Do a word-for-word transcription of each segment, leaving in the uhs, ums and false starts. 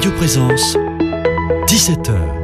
Radio Présence, dix-sept heures.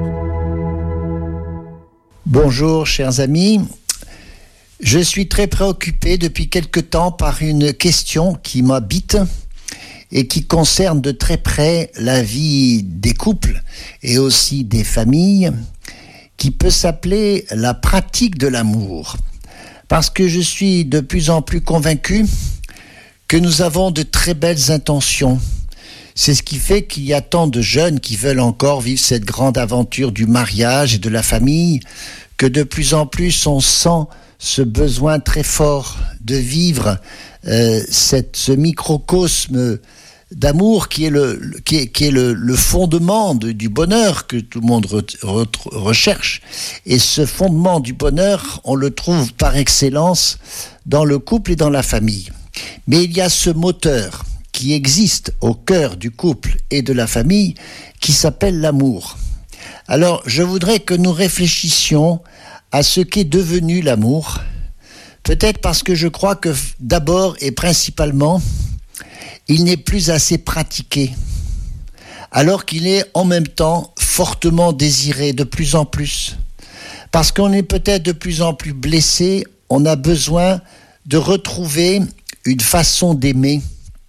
Bonjour chers amis, je suis très préoccupé depuis quelque temps par une question qui m'habite et qui concerne de très près la vie des couples et aussi des familles, qui peut s'appeler la pratique de l'amour. Parce que je suis de plus en plus convaincu que nous avons de très belles intentions. C'est ce qui fait qu'il y a tant de jeunes qui veulent encore vivre cette grande aventure du mariage et de la famille, que de plus en plus on sent ce besoin très fort de vivre euh, cette, ce microcosme d'amour qui est le, qui est, qui est le, le fondement de, du bonheur que tout le monde re, re, recherche. Et ce fondement du bonheur, on le trouve par excellence dans le couple et dans la famille. Mais il y a ce moteur qui existe au cœur du couple et de la famille qui s'appelle l'amour. Alors, je voudrais que nous réfléchissions à ce qu'est devenu l'amour. Peut-être parce que je crois que d'abord et principalement, il n'est plus assez pratiqué, alors qu'il est en même temps fortement désiré de plus en plus. Parce qu'on est peut-être de plus en plus blessé, on a besoin de retrouver une façon d'aimer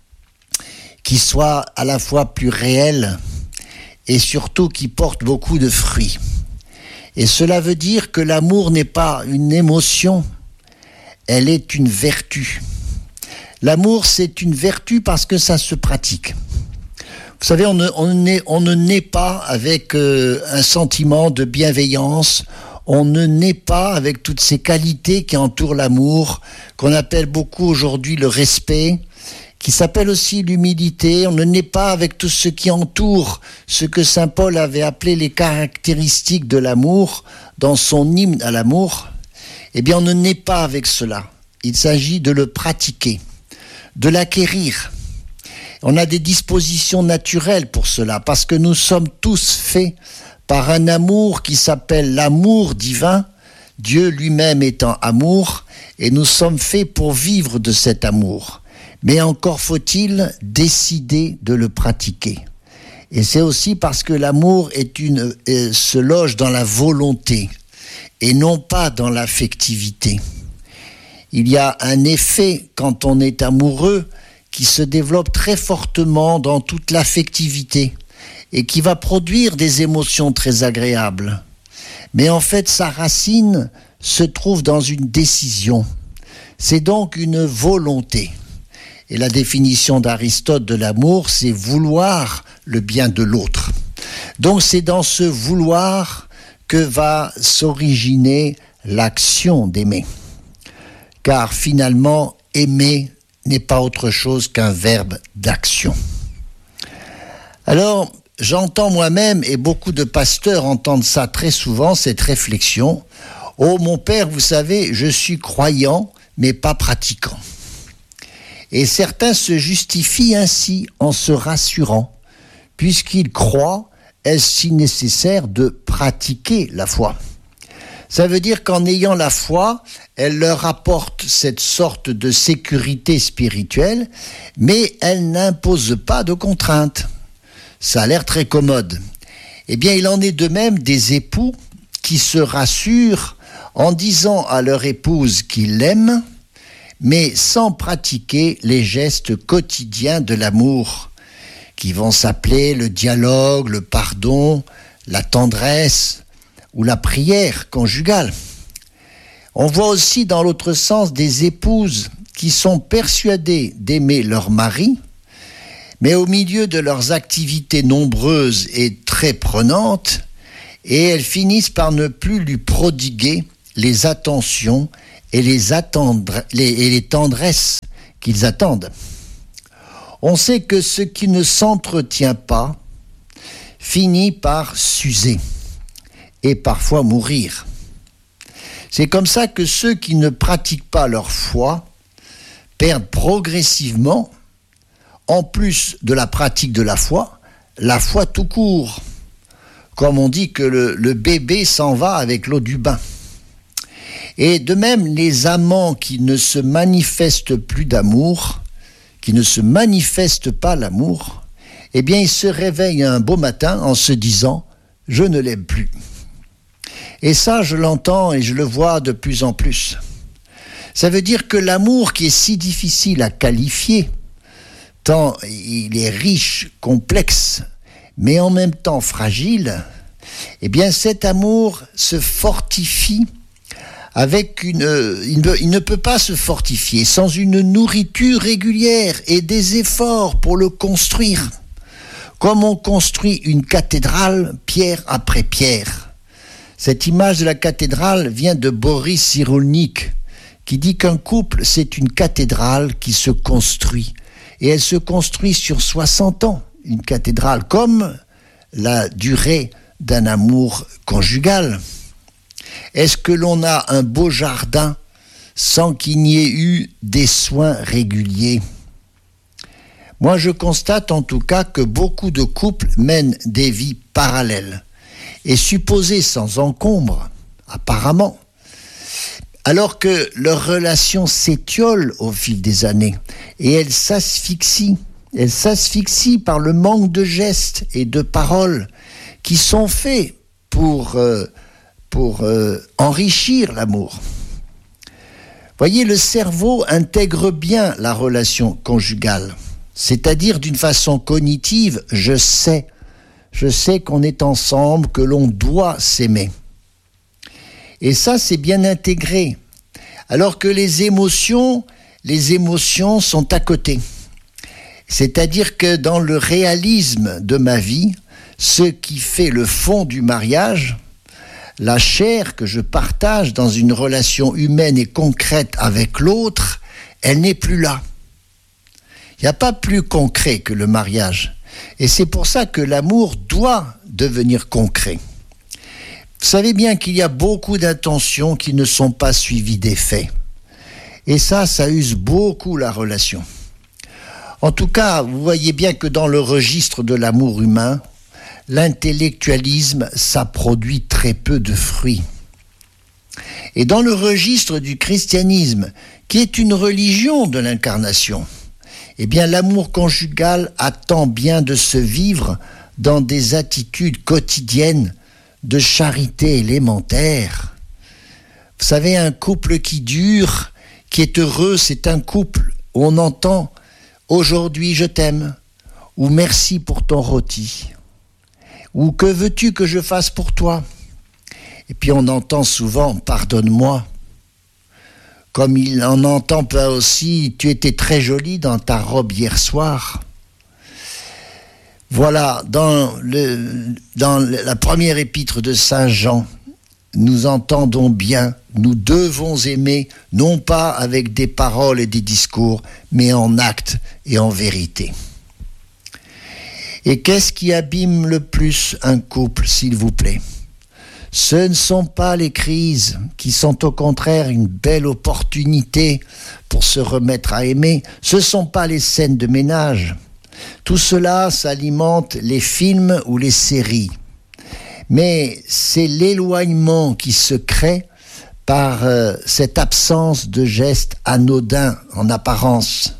qui soit à la fois plus réelle et surtout qui porte beaucoup de fruits. Et cela veut dire que l'amour n'est pas une émotion, elle est une vertu. L'amour, c'est une vertu parce que ça se pratique. Vous savez, on ne, on ne, on ne naît pas avec euh, un sentiment de bienveillance, on ne naît pas avec toutes ces qualités qui entourent l'amour, qu'on appelle beaucoup aujourd'hui le respect, qui s'appelle aussi l'humilité. On ne naît pas avec tout ce qui entoure ce que saint Paul avait appelé les caractéristiques de l'amour dans son hymne à l'amour. Eh bien, on ne naît pas avec cela. Il s'agit de le pratiquer, de l'acquérir. On a des dispositions naturelles pour cela, parce que nous sommes tous faits par un amour qui s'appelle l'amour divin, Dieu lui-même étant amour, et nous sommes faits pour vivre de cet amour. Mais encore faut-il décider de le pratiquer. Et c'est aussi parce que l'amour est une, euh, se loge dans la volonté et non pas dans l'affectivité. Il y a un effet quand on est amoureux qui se développe très fortement dans toute l'affectivité et qui va produire des émotions très agréables. Mais en fait, sa racine se trouve dans une décision. C'est donc une volonté. Et la définition d'Aristote de l'amour, c'est vouloir le bien de l'autre. Donc c'est dans ce vouloir que va s'originer l'action d'aimer. Car finalement, aimer n'est pas autre chose qu'un verbe d'action. Alors, j'entends moi-même, et beaucoup de pasteurs entendent ça très souvent, cette réflexion. « Oh, mon père, vous savez, je suis croyant, mais pas pratiquant. » Et certains se justifient ainsi en se rassurant, puisqu'ils croient, est-ce si nécessaire de pratiquer la foi. Ça veut dire qu'en ayant la foi, elle leur apporte cette sorte de sécurité spirituelle, mais elle n'impose pas de contraintes. Ça a l'air très commode. Eh bien, il en est de même des époux qui se rassurent en disant à leur épouse qu'ils l'aiment, mais sans pratiquer les gestes quotidiens de l'amour, qui vont s'appeler le dialogue, le pardon, la tendresse ou la prière conjugale. On voit aussi dans l'autre sens des épouses qui sont persuadées d'aimer leur mari, mais au milieu de leurs activités nombreuses et très prenantes, et elles finissent par ne plus lui prodiguer les attentions et les, attendre, les, et les tendresses qu'ils attendent. On sait que ce qui ne s'entretient pas finit par s'user et parfois mourir. C'est comme ça que ceux qui ne pratiquent pas leur foi perdent progressivement, en plus de la pratique de la foi, la foi tout court. Comme on dit que le, le bébé s'en va avec l'eau du bain. Et de même, les amants qui ne se manifestent plus d'amour, qui ne se manifestent pas l'amour, eh bien, il se réveille un beau matin en se disant « je ne l'aime plus ». Et ça, je l'entends et je le vois de plus en plus. Ça veut dire que l'amour qui est si difficile à qualifier, tant il est riche, complexe, mais en même temps fragile, eh bien cet amour se fortifie avec une... Il ne, il ne peut pas se fortifier sans une nourriture régulière et des efforts pour le construire. Comme on construit une cathédrale pierre après pierre. Cette image de la cathédrale vient de Boris Cyrulnik, qui dit qu'un couple, c'est une cathédrale qui se construit. Et elle se construit sur soixante ans, une cathédrale, comme la durée d'un amour conjugal. Est-ce que l'on a un beau jardin sans qu'il n'y ait eu des soins réguliers ? Moi, je constate en tout cas que beaucoup de couples mènent des vies parallèles et supposées sans encombre, apparemment, alors que leur relation s'étiole au fil des années et elle s'asphyxie. Elle s'asphyxie par le manque de gestes et de paroles qui sont faits pour, euh, pour euh, enrichir l'amour. Voyez, le cerveau intègre bien la relation conjugale, c'est-à-dire d'une façon cognitive, je sais, je sais qu'on est ensemble, que l'on doit s'aimer. Et ça, c'est bien intégré. Alors que les émotions, les émotions sont à côté. C'est-à-dire que dans le réalisme de ma vie, ce qui fait le fond du mariage, la chair que je partage dans une relation humaine et concrète avec l'autre, elle n'est plus là. Il n'y a pas plus concret que le mariage. Et c'est pour ça que l'amour doit devenir concret. Vous savez bien qu'il y a beaucoup d'intentions qui ne sont pas suivies des faits. Et ça, ça use beaucoup la relation. En tout cas, vous voyez bien que dans le registre de l'amour humain, l'intellectualisme, ça produit très peu de fruits. Et dans le registre du christianisme, qui est une religion de l'incarnation, eh bien l'amour conjugal attend bien de se vivre dans des attitudes quotidiennes de charité élémentaire. Vous savez, un couple qui dure, qui est heureux, c'est un couple où on entend « aujourd'hui je t'aime » ou « merci pour ton rôti » ou « que veux-tu que je fasse pour toi ?» Et puis on entend souvent « pardonne-moi », comme il en entend pas aussi « tu étais très jolie dans ta robe hier soir ». Voilà, dans, le, dans la première épître de Saint Jean, nous entendons bien, nous devons aimer, non pas avec des paroles et des discours, mais en actes et en vérité. Et qu'est-ce qui abîme le plus un couple, s'il vous plaît ? Ce ne sont pas les crises, qui sont au contraire une belle opportunité pour se remettre à aimer. Ce ne sont pas les scènes de ménage. Tout cela s'alimente les films ou les séries. Mais c'est l'éloignement qui se crée par euh, cette absence de gestes anodins en apparence.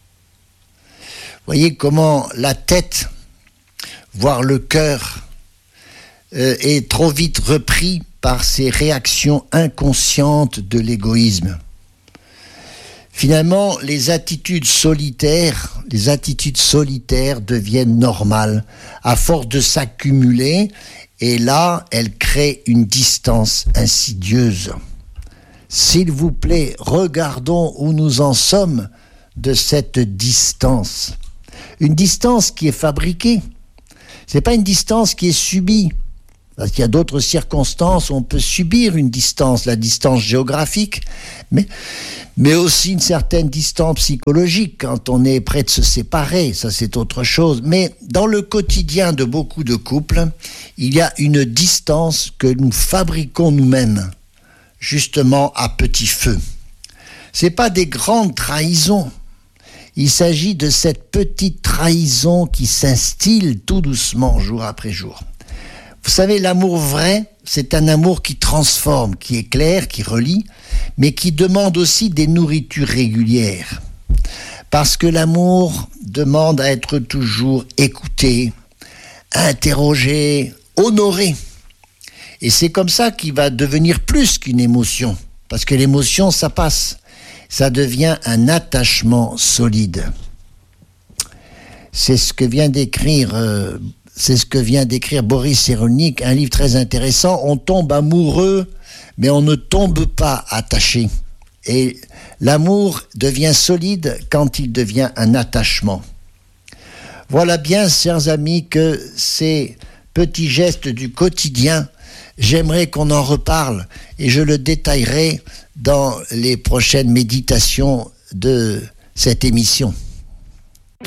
Voyez comment la tête, voire le cœur, euh, est trop vite repris par ces réactions inconscientes de l'égoïsme. Finalement, les attitudes solitaires, les attitudes solitaires deviennent normales à force de s'accumuler et là, elles créent une distance insidieuse. S'il vous plaît, regardons où nous en sommes de cette distance. Une distance qui est fabriquée. Ce n'est pas une distance qui est subie. Parce qu'il y a d'autres circonstances où on peut subir une distance, la distance géographique, mais, mais aussi une certaine distance psychologique quand on est prêt de se séparer, ça c'est autre chose. Mais dans le quotidien de beaucoup de couples, il y a une distance que nous fabriquons nous-mêmes, justement à petit feu. Ce n'est pas des grandes trahisons, il s'agit de cette petite trahison qui s'instille tout doucement, jour après jour. Vous savez, l'amour vrai, c'est un amour qui transforme, qui éclaire, qui relie, mais qui demande aussi des nourritures régulières. Parce que l'amour demande à être toujours écouté, interrogé, honoré. Et c'est comme ça qu'il va devenir plus qu'une émotion. Parce que l'émotion, ça passe. Ça devient un attachement solide. C'est ce que vient d'écrire, euh, c'est ce que vient d'écrire Boris Cyrulnik, un livre très intéressant. On tombe amoureux, mais on ne tombe pas attaché. Et l'amour devient solide quand il devient un attachement. Voilà bien, chers amis, que ces petits gestes du quotidien, j'aimerais qu'on en reparle et je le détaillerai dans les prochaines méditations de cette émission.